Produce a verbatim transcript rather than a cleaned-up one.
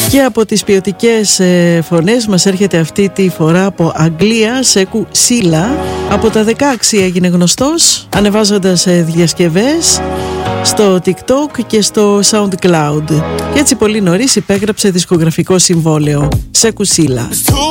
Και από τις ποιοτικές ε, φωνές μας έρχεται αυτή τη φορά από Αγγλία, Σέκου Σίλα. Από τα δεκαέξι έγινε γνωστός, ανεβάζοντας ε, διασκευές στο TikTok και στο SoundCloud. Και έτσι πολύ νωρίς υπέγραψε δισκογραφικό συμβόλαιο. Σέκου Σίλα.